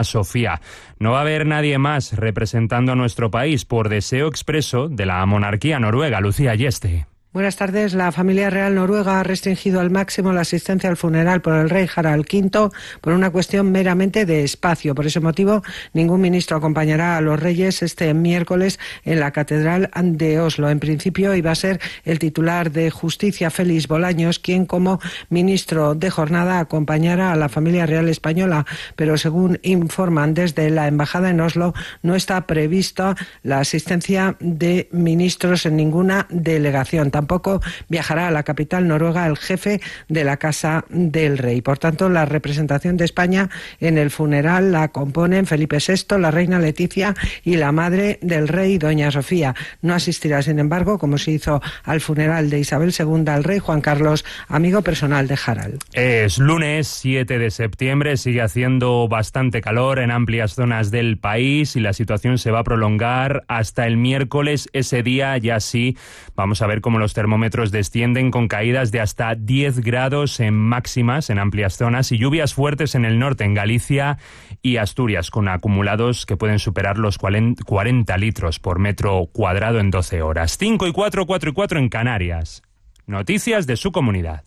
doña Sofía. No va a haber nadie más representando a nuestro país por deseo expreso de la monarquía noruega. Lucía Yeste. Buenas tardes. La familia real noruega ha restringido al máximo la asistencia al funeral por el rey Harald V por una cuestión meramente de espacio. Por ese motivo, ningún ministro acompañará a los reyes este miércoles en la Catedral de Oslo. En principio iba a ser el titular de Justicia, Félix Bolaños, quien como ministro de jornada acompañara a la familia real española, pero según informan desde la embajada en Oslo, no está prevista la asistencia de ministros en ninguna delegación. Tampoco viajará a la capital noruega el jefe de la Casa del Rey. Por tanto, la representación de España en el funeral la componen Felipe VI, la reina Leticia y la madre del rey, doña Sofía. No asistirá, sin embargo, como se hizo al funeral de Isabel II, al rey Juan Carlos, amigo personal de Harald. Es lunes 7 de septiembre, sigue haciendo bastante calor en amplias zonas del país y la situación se va a prolongar hasta el miércoles. Ese día ya sí vamos a ver cómo los termómetros descienden con caídas de hasta 10 grados en máximas en amplias zonas y lluvias fuertes en el norte, en Galicia y Asturias, con acumulados que pueden superar los 40 litros por metro cuadrado en 12 horas. 5 y 4, 4 y 4 en Canarias. Noticias de su comunidad.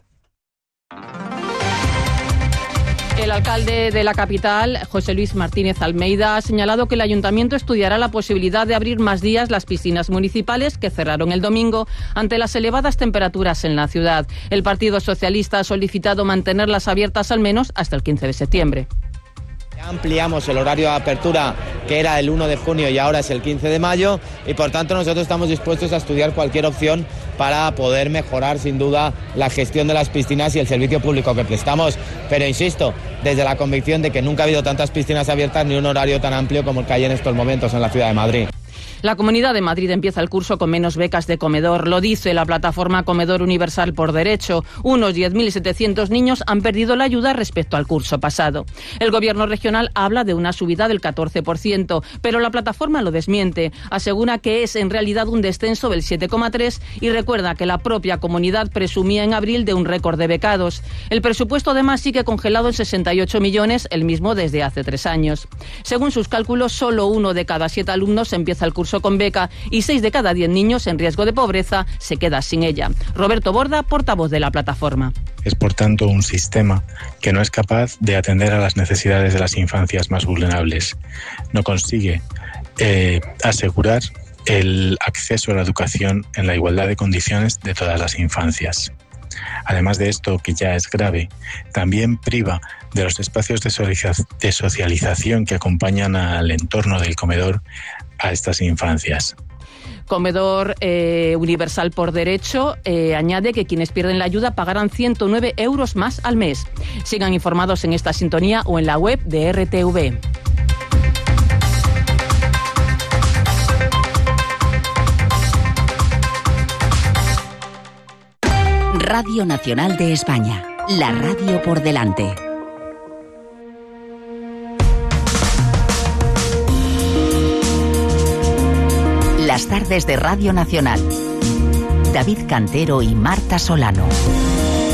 El alcalde de la capital, José Luis Martínez Almeida, ha señalado que el ayuntamiento estudiará la posibilidad de abrir más días las piscinas municipales que cerraron el domingo ante las elevadas temperaturas en la ciudad. El Partido Socialista ha solicitado mantenerlas abiertas al menos hasta el 15 de septiembre. Ya ampliamos el horario de apertura, que era el 1 de junio y ahora es el 15 de mayo, y por tanto nosotros estamos dispuestos a estudiar cualquier opción para poder mejorar sin duda la gestión de las piscinas y el servicio público que prestamos. Pero insisto, desde la convicción de que nunca ha habido tantas piscinas abiertas ni un horario tan amplio como el que hay en estos momentos en la ciudad de Madrid. La Comunidad de Madrid empieza el curso con menos becas de comedor. Lo dice la plataforma Comedor Universal por Derecho. Unos 10.700 niños han perdido la ayuda respecto al curso pasado. El Gobierno regional habla de una subida del 14%, pero la plataforma lo desmiente. Asegura que es en realidad un descenso del 7,3% y recuerda que la propia comunidad presumía en abril de un récord de becados. El presupuesto además sigue congelado en 68 millones, el mismo desde hace 3 años. Según sus cálculos, solo 1 de cada 7 alumnos empieza el curso con beca y 6 de cada 10 niños en riesgo de pobreza se queda sin ella. Roberto Borda, portavoz de la plataforma. Es por tanto un sistema que no es capaz de atender a las necesidades de las infancias más vulnerables. No consigue asegurar el acceso a la educación en la igualdad de condiciones de todas las infancias. Además de esto, que ya es grave, también priva de los espacios de socialización que acompañan al entorno del comedor a estas infancias. Comedor Universal por Derecho añade que quienes pierden la ayuda pagarán 109 euros más al mes. Sigan informados en esta sintonía o en la web de RTV. Radio Nacional de España, la radio por delante. Las tardes de Radio Nacional. David Cantero y Marta Solano.